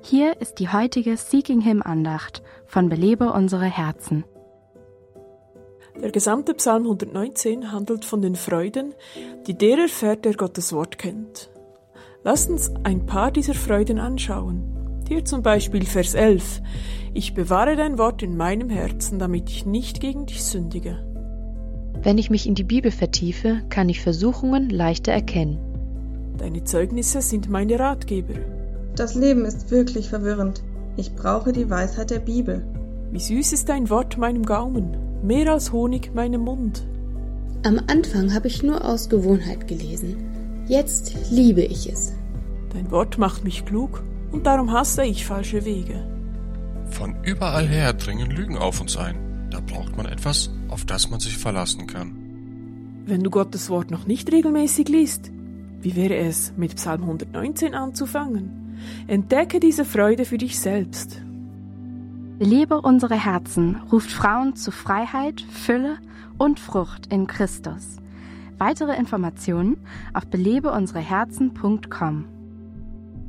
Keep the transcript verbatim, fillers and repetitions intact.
Hier ist die heutige Seeking Him Andacht von Belebe unsere Herzen. Der gesamte Psalm hundertneunzehn handelt von den Freuden, die der erfährt, der Gottes Wort kennt. Lasst uns ein paar dieser Freuden anschauen. Hier zum Beispiel Vers elf. Ich bewahre dein Wort in meinem Herzen, damit ich nicht gegen dich sündige. Wenn ich mich in die Bibel vertiefe, kann ich Versuchungen leichter erkennen. Deine Zeugnisse sind meine Ratgeber. Das Leben ist wirklich verwirrend. Ich brauche die Weisheit der Bibel. Wie süß ist dein Wort meinem Gaumen, mehr als Honig meinem Mund. Am Anfang habe ich nur aus Gewohnheit gelesen. Jetzt liebe ich es. Dein Wort macht mich klug und darum hasse ich falsche Wege. Von überall her dringen Lügen auf uns ein. Da braucht man etwas, auf das man sich verlassen kann. Wenn du Gottes Wort noch nicht regelmäßig liest, wie wäre es, mit Psalm hundertneunzehn anzufangen? Entdecke diese Freude für dich selbst. Belebe unsere Herzen ruft Frauen zu Freiheit, Fülle und Frucht in Christus. Weitere Informationen auf belebe unsere herzen punkt com.